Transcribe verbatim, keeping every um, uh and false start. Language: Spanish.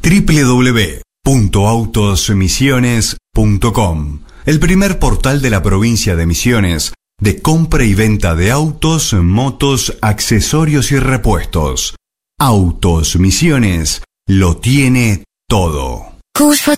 doble u doble u doble u punto autos misiones punto com, el primer portal de la provincia de Misiones de compra y venta de autos, motos, accesorios y repuestos. Autos Misiones lo tiene todo. Whose